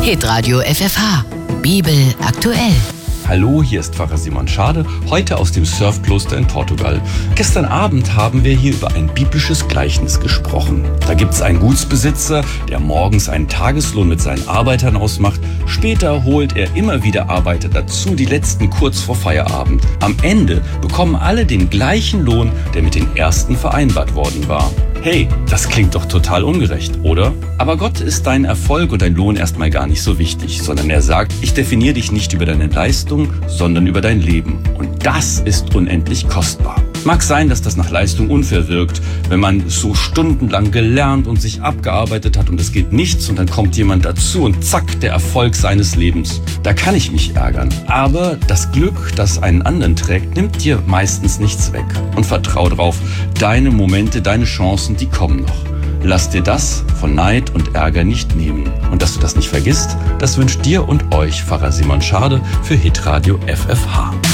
Hitradio FFH. Bibel aktuell. Hallo, hier ist Pfarrer Simon Schade, heute aus dem Surfkloster in Portugal. Gestern Abend haben wir hier über ein biblisches Gleichnis gesprochen. Da gibt es einen Gutsbesitzer, der morgens einen Tageslohn mit seinen Arbeitern ausmacht. Später holt er immer wieder Arbeiter dazu, die letzten kurz vor Feierabend. Am Ende bekommen alle den gleichen Lohn, der mit den ersten vereinbart worden war. Hey, das klingt doch total ungerecht, oder? Aber Gott ist dein Erfolg und dein Lohn erstmal gar nicht so wichtig, sondern er sagt, ich definiere dich nicht über deine Leistung, sondern über dein Leben. Und das ist unendlich kostbar. Mag sein, dass das nach Leistung unfair wirkt, wenn man so stundenlang gelernt und sich abgearbeitet hat und es geht nichts und dann kommt jemand dazu und zack, der Erfolg seines Lebens. Da kann ich mich ärgern. Aber das Glück, das einen anderen trägt, nimmt dir meistens nichts weg. Und vertrau drauf, deine Momente, deine Chancen, die kommen noch. Lass dir das von Neid und Ärger nicht nehmen. Und dass du das nicht vergisst, das wünscht dir und euch Pfarrer Simon Schade für Hitradio FFH.